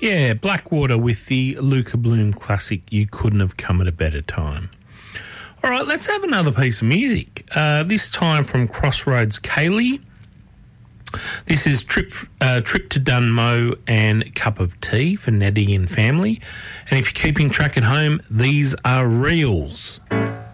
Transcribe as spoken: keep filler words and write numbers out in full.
Yeah, Blackwater with the Luca Bloom classic, You Couldn't Have Come at a Better Time. All right, let's have another piece of music, uh, this time from Crossroads Kaylee. This is Trip uh, Trip to Dunmo and Cup of Tea for Nettie and family. And if you're keeping track at home, these are reels.